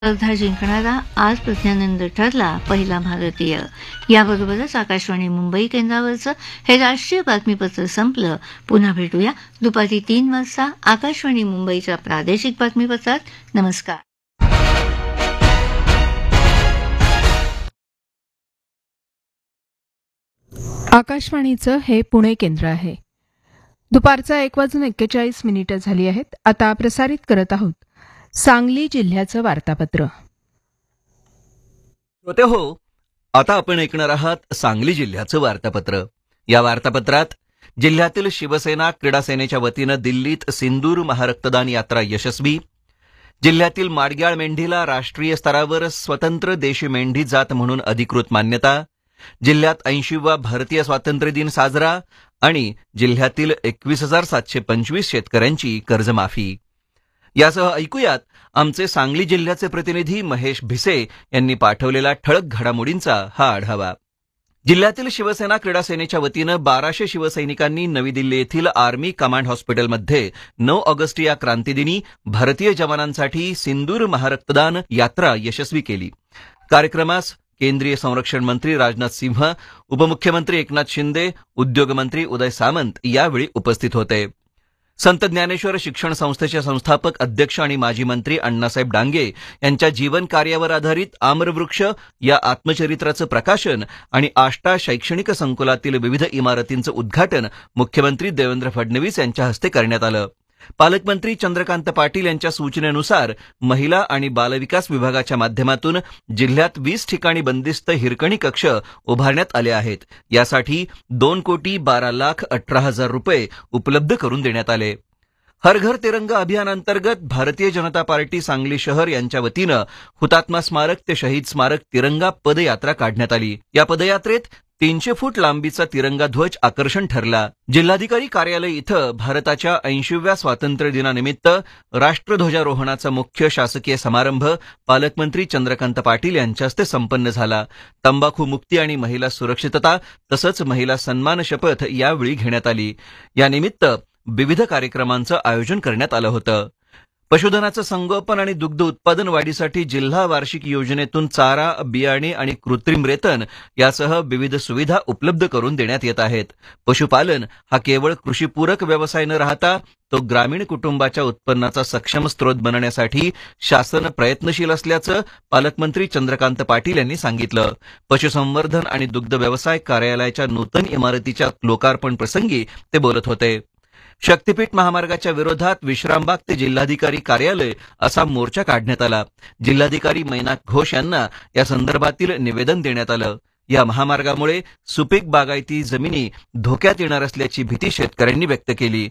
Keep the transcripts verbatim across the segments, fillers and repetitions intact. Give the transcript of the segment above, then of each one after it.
स्पर्धा जिंकणारा आज प्रज्ञानंद ठरला पहिला भारतीय. याबरोबरच आकाशवाणी मुंबई केंद्रावरचं हे राष्ट्रीय बातमीपत्र संपलं. पुन्हा भेटूया दुपारी तीन वाजता आकाशवाणी मुंबईच्या प्रादेशिक बातमीपत्रात. नमस्कार. आकाशवाणीचं हे पुणे केंद्र आहे. दुपारचा एक वाजून एक्केचाळीस मिनिटं झाली आहेत. आता प्रसारित करत आहोत सांगली जिल्ह्याचं वार्तापत्र. श्रोते हो, आता आपण ऐकणार आहात सांगली जिल्ह्याचं वार्तापत्र. या वार्तापत्रात जिल्ह्यातील शिवसेना क्रीडा सेनेच्या वतीनं दिल्लीत सिंदूर महारक्तदान यात्रा यशस्वी, जिल्ह्यातील माडग्याळ मेंढीला राष्ट्रीय स्तरावर स्वतंत्र देशी मेंढी जात म्हणून अधिकृत मान्यता, जिल्ह्यात ऐंशीवा भारतीय स्वातंत्र्य दिन साजरा आणि जिल्ह्यातील एकवीस हजार सातशे पंचवीस शेतकऱ्यांची कर्जमाफी. यासह ऐकूयात आमचे सांगली जिल्ह्याचे प्रतिनिधी महेश भिसे यांनी पाठवलेला ठळक घडामोडींचा हा आढावा. जिल्ह्यातील शिवसेना क्रीडा सेनेच्या वतीनं बाराशे शिवसैनिकांनी नवी दिल्ली येथील आर्मी कमांड हॉस्पिटलमध्ये नऊ ऑगस्ट या क्रांतीदिनी भारतीय जवानांसाठी सिंदूर महारक्तदान यात्रा यशस्वी केली. कार्यक्रमास केंद्रीय संरक्षण मंत्री राजनाथ सिंह, उपमुख्यमंत्री एकनाथ शिंदे, उद्योगमंत्री उदय सामंत यावेळी उपस्थित होते. संत ज्ञानेश्वर शिक्षण संस्थेचे संस्थापक अध्यक्ष आणि माजी मंत्री अण्णासाहेब डांगे यांच्या जीवन कार्यावर आधारित आम्रवृक्ष या आत्मचरित्राचं प्रकाशन आणि आष्टा शैक्षणिक संकुलातील विविध इमारतींचं उद्घाटन मुख्यमंत्री देवेंद्र फडणवीस यांच्या हस्ते करण्यात आलं. पालकमंत्री चंद्रकांत पाटील यांच्या सूचनेनुसार महिला आणि बालविकास विभागाच्या माध्यमातून जिल्ह्यात वीस ठिकाणी बंदिस्त हिरकणी कक्ष उभारण्यात आले आहेत. यासाठी दोन कोटी बारा लाख अठरा हजार रुपये उपलब्ध करून देण्यात आले. हर घर तिरंगा अभियानांतर्गत भारतीय जनता पार्टी सांगली शहर यांच्या वतीनं हुतात्मा स्मारक ते शहीद स्मारक तिरंगा पदयात्रा काढण्यात आली. या पदयात्रेत तीनशे फूट लांबीचा तिरंगा ध्वज आकर्षण ठरला. जिल्हाधिकारी कार्यालय इथं भारताच्या ऐंशीव्या स्वातंत्र्य दिनानिमित्त राष्ट्रध्वजारोहणाचा मुख्य शासकीय समारंभ पालकमंत्री चंद्रकांत पाटील यांच्या हस्ते संपन्न झाला. तंबाखू मुक्ती आणि महिला सुरक्षितता तसंच महिला सन्मान शपथ यावेळी घेण्यात आली. यानिमित्त विविध कार्यक्रमांचं आयोजन करण्यात आलं होतं. पशुधनाचं संगोपन आणि दुग्ध उत्पादन वाढीसाठी जिल्हा वार्षिक योजनेतून चारा, बियाणे आणि कृत्रिम रेतन यासह विविध सुविधा उपलब्ध करून देण्यात येत आहेत. पशुपालन हा केवळ कृषीपूरक व्यवसाय न राहता तो ग्रामीण कुटुंबाच्या उत्पन्नाचा सक्षम स्रोत बनवण्यासाठी शासन प्रयत्नशील असल्याचं पालकमंत्री चंद्रकांत पाटील यांनी सांगितलं. पशुसंवर्धन आणि दुग्ध व्यवसाय कार्यालयाच्या नूतन इमारतीच्या लोकार्पण प्रसंगी ते बोलत होते. शक्तीपीठ महामार्गाच्या विरोधात विश्रामबाग ते जिल्हाधिकारी कार्यालय असा मोर्चा काढण्यात आला. जिल्हाधिकारी मैनाक घोष यांना या संदर्भातील निवेदन देण्यात आलं. या महामार्गामुळे सुपीक बागायती जमिनी धोक्यात येणार असल्याची भीती शेतकऱ्यांनी व्यक्त केली.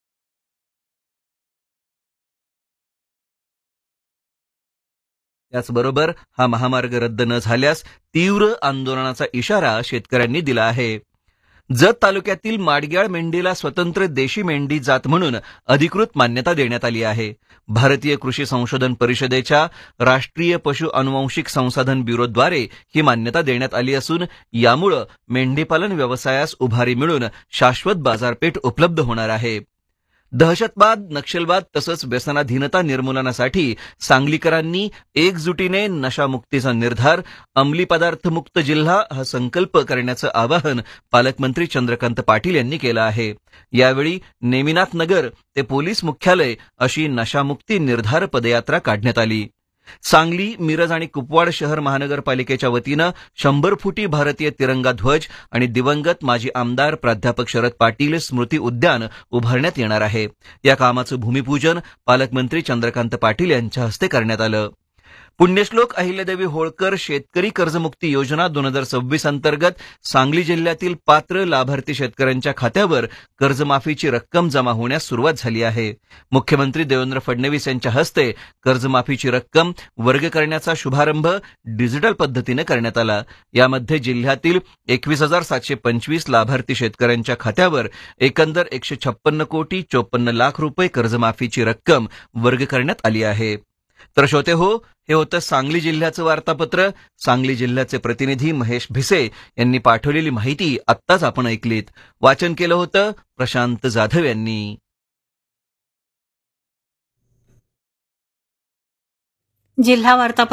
त्याचबरोबर हा महामार्ग रद्द न झाल्यास तीव्र आंदोलनाचा इशारा शेतकऱ्यांनी दिला आहे. जत तालुक्यातील माडग्याळ मेंढीला स्वतंत्र देशी मेंढी जात म्हणून अधिकृत मान्यता देण्यात आली आहे. भारतीय कृषी संशोधन परिषदेच्या राष्ट्रीय पशु अनुवांशिक संसाधन ब्युरोद्वारे ही मान्यता देण्यात आली असून यामुळे मेंढीपालन व्यवसायास उभारी मिळून शाश्वत बाजारपेठ उपलब्ध होणार आहे. दहशतवाद, नक्षलवाद तसंच व्यसनाधीनता निर्मूलनासाठी सांगलीकरांनी एकजुटीने नशामुक्तीचा निर्धार, अंमली पदार्थ मुक्त जिल्हा हा संकल्प करण्याचं आवाहन पालकमंत्री चंद्रकांत पाटील यांनी केलं आहे. यावेळी नेमिनाथ नगर ते पोलीस मुख्यालय अशी नशामुक्ती निर्धार पदयात्रा काढण्यात आली. सांगली, मिरज आणि कुपवाड शहर महानगरपालिकेच्या वतीनं शंभर फुटी भारतीय तिरंगा ध्वज आणि दिवंगत माजी आमदार प्राध्यापक शरद पाटील स्मृती उद्यान उभारण्यात येणार आहे. या कामाचं भूमिपूजन पालकमंत्री चंद्रकांत पाटील यांच्या हस्ते करण्यात आलं. पुण्यश्लोक अहिल्यादेवी होळकर शेतकरी कर्जमुक्ती योजना दोन हजार सव्वीस अंतर्गत सांगली जिल्ह्यातील पात्र लाभार्थी शेतकऱ्यांच्या खात्यावर कर्जमाफीची रक्कम जमा होण्यास सुरुवात झाली आहे. मुख्यमंत्री देवेंद्र फडणवीस यांच्या हस्ते कर्जमाफीची रक्कम वर्ग करण्याचा शुभारंभ डिजिटल पद्धतीने करण्यात आला. यामध्ये जिल्ह्यातील एकवीस हजार सातशे पंचवीस लाभार्थी शेतकऱ्यांच्या खात्यावर एकंदर एकशे छप्पन्न कोटी चोपन्न लाख रुपये कर्जमाफीची रक्कम वर्ग करण्यात आली आहे. तर श्रोते हो, हे होतं सांगली जिल्ह्याचं वार्तापत्र. सांगली जिल्ह्याचे प्रतिनिधी महेश भिसे यांनी पाठवलेली माहिती आत्ताच आपण ऐकलीत. वाचन केलं होतं प्रशांत जाधव यांनी. जिल्हा वार्तापत्र